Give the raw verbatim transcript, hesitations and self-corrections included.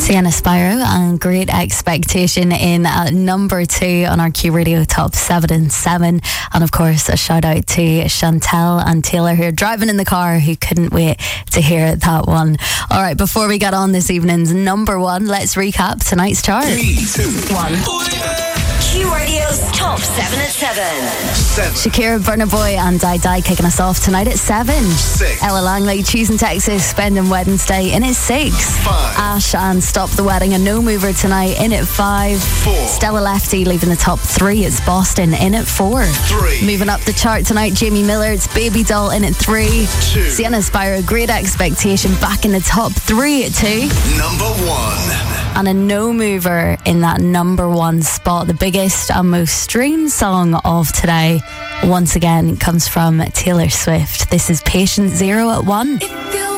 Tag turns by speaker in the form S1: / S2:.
S1: Sienna Spyro and Great Expectation in at number two on our Q Radio Top seven and seven. And of course, a shout out to Chantel and Taylor who are driving in the car who couldn't wait to hear that one. All right, before we get on this evening's number one, let's recap tonight's chart.
S2: Three, two,
S1: one.
S3: Q Radio's Top seven at seven.
S2: seven.
S1: Shakira, Burna Boy and Die Die kicking us off tonight at seven.
S2: Six.
S1: Ella Langley, Choosing Texas, Spending Wednesday in at six.
S2: Five.
S1: Ash and Stop the Wedding, a no mover tonight in at five.
S2: Four.
S1: Stella Lefty leaving the top three. It's Boston in at four.
S2: Three.
S1: Moving up the chart tonight, Jamie Millard's Baby Doll in at three.
S2: Two.
S1: Sienna Spyro, Great Expectation back in the top three at two.
S2: Number one.
S1: And a no mover in that number one spot. The biggest and most streamed song of today, once again, comes from Taylor Swift. This is Patient Zero at one.
S3: If you